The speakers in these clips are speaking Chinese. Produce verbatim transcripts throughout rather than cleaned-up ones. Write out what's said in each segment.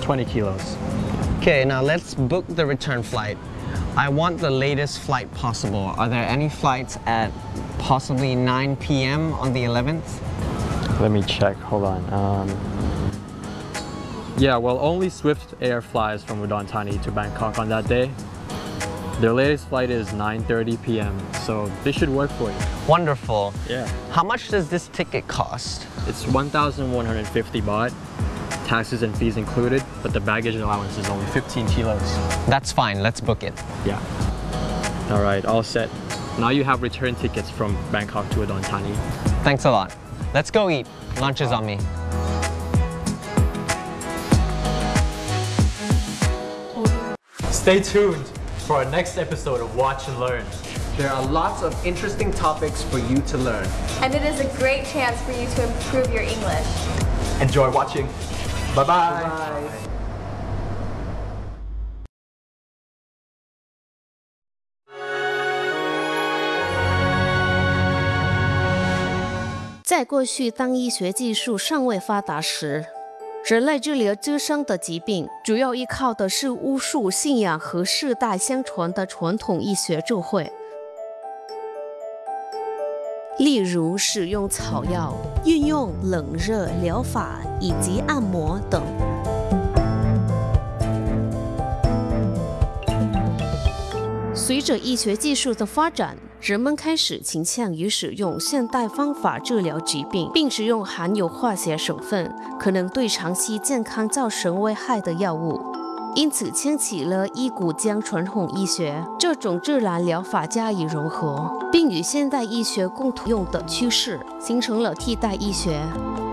twenty kilos. Okay, now let's book the return flight. I want the latest flight possible. Are there any flights at possibly nine p m on the eleventh? Let me check, hold on. Um, yeah, well, only Swift Air flies from Udon Thani to Bangkok on that day. Their latest flight is nine thirty p m, so this should work for you. Wonderful. Yeah. How much does this ticket cost? It's one thousand one hundred fifty baht, taxes and fees included, but the baggage allowance is only fifteen kilos. That's fine, let's book it. Yeah. All right, all set. Now you have return tickets from Bangkok to Udon Thani. Thanks a lot. Let's go eat. Lunch is on me. Stay tuned for our next episode of Watch and Learn. There are lots of interesting topics for you to learn. And it is a great chance for you to improve your English. Enjoy watching. Bye-bye. Bye. 在过去，当医学技术尚未发达时，人类治疗自身的疾病主要依靠的是巫术、信仰和世代相传的传统医学智慧，例如使用草药、运用冷热疗法以及按摩等。随着医学技术的发展，人们开始倾向于使用现代方法治疗疾病，并使用含有化学成分可能对长期健康造成危害的药物，因此牵起了一股将传统医学这种自然疗法加以融合，并与现代医学共同用的趋势，形成了替代医学。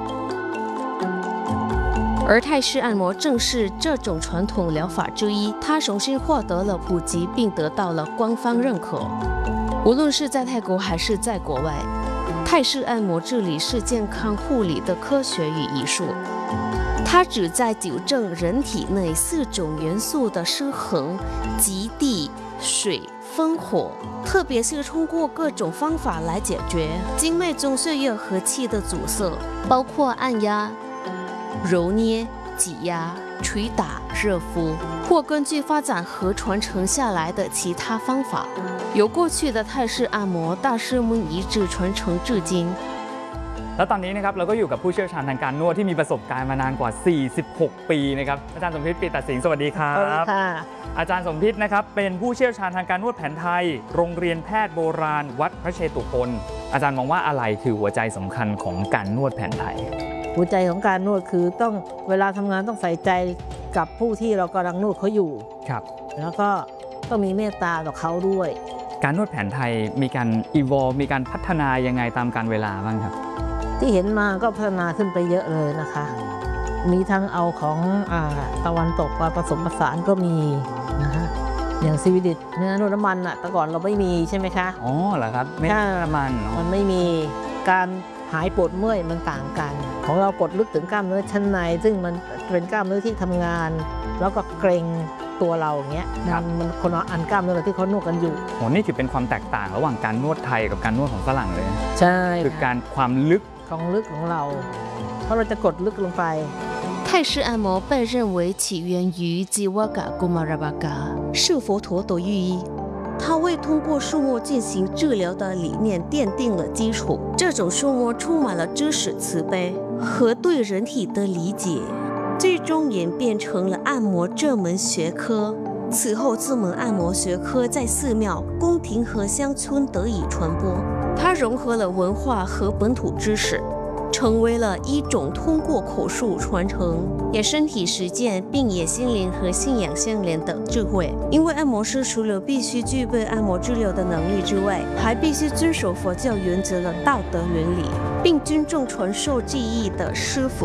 而泰式按摩正是这种传统疗法之一，它重新获得了普及，并得到了官方认可。无论是在泰国还是在国外，泰式按摩治理是健康护理的科学与艺术。它旨在纠正人体内四种元素的失衡，即地、水、风、火，特别是通过各种方法来解决经脉中血液和气的阻塞，包括按压、揉捏、挤压、捶打、热敷，或根据发展和传承下来的其他方法，由过去的泰式按摩大师们一直传承至今。 แล้วตอนนี้นะครับเราก็อยู่กับผู้เชี่ยวชาญทางการนวดที่มีประสบการณ์มานานกว่า สี่สิบหก ปีนะครับอาจารย์สมพิษ ปีตัดสิงห์สวัสดีครับอาจารย์สมพิษนะครับเป็นผู้เชี่ยวชาญทางการนวดแผนไทยโรงเรียนแพทย์โบราณวัดพระเชตุพนอาจารย์มองว่าอะไรคือหัวใจสำคัญของการนวดแผนไทยหัวใจของการนวดคือต้องเวลาทำงานต้องใส่ใจกับผู้ที่เรากำลังนวดเขาอยู่ครับแล้วก็ต้องมีเมตตาต่อเขาด้วยการนวดแผนไทยมีการ evolve มีการพัฒนายังไงตามกาลเวลาบ้างครับที่เห็นมาก็พัฒนาขึ้นไปเยอะเลยนะคะมีทั้งเอาของอ่าตะวันตกมาผสมผสานก็มีนะคะอย่างซีวิดิตเนื้อนวดน้ำมันอะแต่ก่อนเราไม่มีใช่ไหมคะอ๋อเหรอครับไม่น้ำมันมันไม่มีการหายปวดเมื่อยมันต่างกันของเรากดลึกถึงกล้ามเนื้อชั้นในซึ่งมันเป็นกล้ามเนื้อที่ทำงานแล้วก็เกร็งตัวเราอย่างเงี้ยมันคนละอันกล้ามเนื้อที่เขานวดกันอยู่โหนี่ถือเป็นความแตกต่างระหว่างการนวดไทยกับการนวดของฝรั่งเลยใช่คือการความลึกของลึกของเราเพราะเราจะกดลึกลงไป泰式按摩被认为起源于吉瓦嘎古马拉巴嘎，是佛陀的寓意。它为通过树木进行治疗的理念奠定了基础。这种树木充满了知识、慈悲和对人体的理解，最终演变成了按摩这门学科。此后，这门按摩学科在寺庙、宫廷和乡村得以传播。它融合了文化和本土知识。成为了一种通过口述传承、也身体实践，并也心灵和信仰相连的智慧。因为按摩师除了必须具备按摩治疗的能力之外，还必须遵守佛教原则的道德原理，并尊重传授技艺的师傅。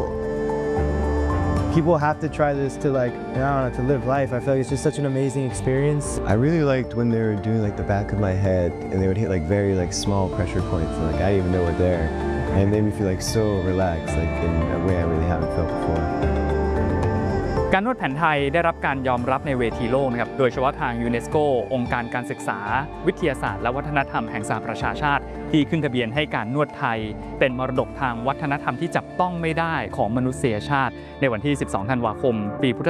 People have to try this to like, I don't know, to live life. I feel like it's just such an amazing experience. I really liked when they were doing like the back of my head and they would hit like very like small pressure points and like I didn't even know were there. And it made me feel like so relaxed, like in a way I really haven't felt before. การนวดแผนไทยได้รับการยอมรับในเวทีโลกนะครับโดยเฉพาะทางยูเนสโกองค์การการศึกษาวิทยาศาสตร์และวัฒนธรรมแห่งสหประชาชาติที่ขึ้นทะเบียนให้การนวดไทยเป็นมรดกทางวัฒนธรรมที่จับต้องไม่ได้ของมนุษยชาติในวันที่ สิบสอง ธันวาคม ปีพุทธ